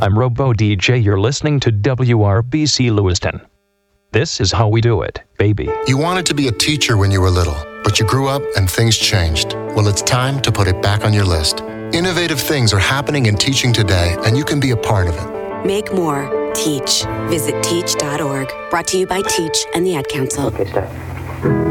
I'm Robo DJ. You're listening to WRBC Lewiston. This is how we do it, baby. You wanted to be a teacher when you were little, but you grew up and things changed. Well, it's time to put it back on your list. Innovative things are happening in teaching today, and you can be a part of it. Make more. Teach. Visit teach.org. Brought to you by Teach and the Ad Council. Okay, start.